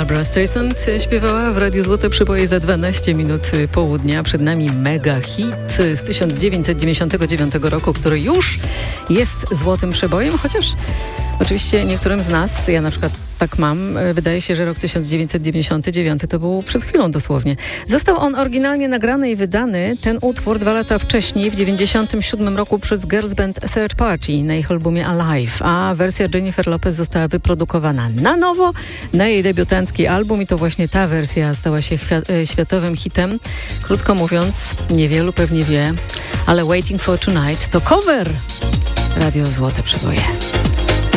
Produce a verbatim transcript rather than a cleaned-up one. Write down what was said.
Barbara Streisand śpiewała w Radiu Złote Przeboje za dwanaście minut południa. Przed nami mega hit z tysiąc dziewięćset dziewięćdziesiątego dziewiątego roku, który już jest złotym przebojem, chociaż oczywiście niektórym z nas, ja na przykład tak mam, wydaje się, że rok tysiąc dziewięćset dziewięćdziesiąty dziewiąty to był przed chwilą dosłownie. Został on oryginalnie nagrany i wydany, ten utwór, dwa lata wcześniej, w dziewięćdziesiątym siódmym roku przez girls band Third Party na ich albumie Alive, a wersja Jennifer Lopez została wyprodukowana na nowo na jej debiutancki album i to właśnie ta wersja stała się chwia- światowym hitem. Krótko mówiąc, niewielu pewnie wie, ale Waiting for Tonight to cover Radio Złote Przeboje.